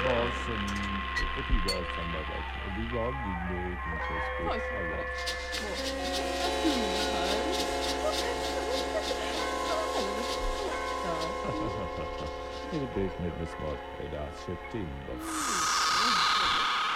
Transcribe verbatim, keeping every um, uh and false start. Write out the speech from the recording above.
Awesome. If you want some of it, we want the American Oh, suspects ich a mach lot. gleich. So. Das Gegenteil. It'll be Miss Mark, that's fifteen, but